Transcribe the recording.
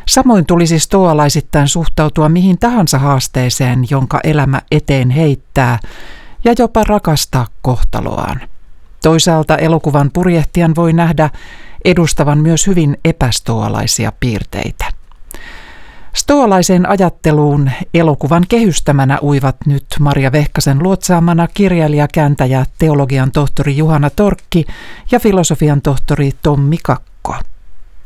Samoin tulisi stoalaisittain suhtautua mihin tahansa haasteeseen, jonka elämä eteen heittää, ja jopa rakastaa kohtaloaan. Toisaalta elokuvan purjehtijan voi nähdä edustavan myös hyvin epästoalaisia piirteitä. Stoalaiseen ajatteluun elokuvan kehystämänä uivat nyt Marja Vehkasen luotsaamana kirjailija, kääntäjä, teologian tohtori Juhana Torkki ja filosofian tohtori Tommi Kakko.